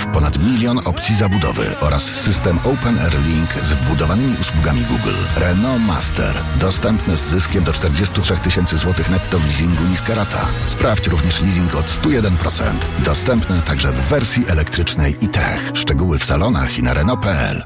ponad 1 milion opcji zabudowy oraz system Open Air Link z wbudowanymi usługami Google. Renault Master. Dostępny z zyskiem do 43 000 złotych netto w leasingu niska rata. Sprawdź również leasing od 101%. Dostępny także w wersji elektrycznej i tech. Szczegóły w salonach i na Renault.pl.